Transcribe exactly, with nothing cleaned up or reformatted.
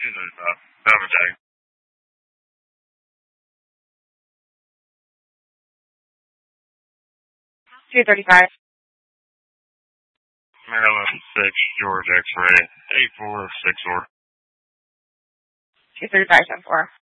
two thirty-five. Diamond Tag. two thirty-five. Maryland six, George X-ray, eight four six four. two thirty-five, seven four.